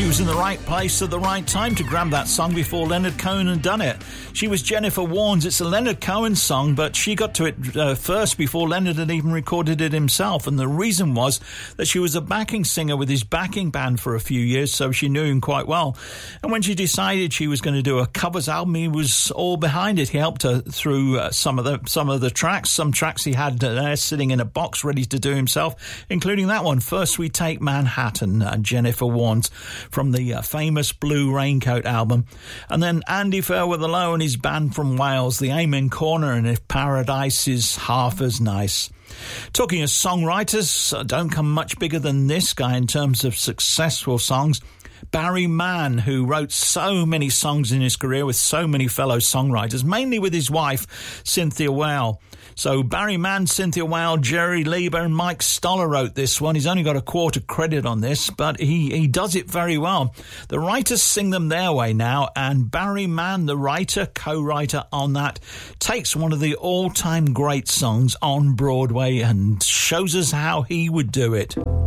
She was in the right place at the right time to grab that song before Leonard Cohen had done it. She was Jennifer Warnes. It's a Leonard Cohen song, but she got to it first before Leonard had even recorded it himself. And the reason was that she was a backing singer with his backing band for a few years, so she knew him quite well. And when she decided she was going to do a covers album, he was all behind it. He helped her through some of the tracks. Some tracks he had there sitting in a box ready to do himself, including that one. First We Take Manhattan, Jennifer Warnes, from the famous Blue Raincoat album. And then Andy Fairweather-Low and his band from Wales, the Amen Corner, and If Paradise Is Half As Nice. Talking of songwriters, don't come much bigger than this guy in terms of successful songs. Barry Mann, who wrote so many songs in his career with so many fellow songwriters, mainly with his wife, Cynthia Weil. So Barry Mann, Cynthia Weil, Jerry Lieber and Mike Stoller wrote this one. He's only got a quarter credit on this, but he does it very well. The writers sing them their way now, and Barry Mann, the writer, co-writer on that, takes one of the all-time great songs on Broadway and shows us how he would do it.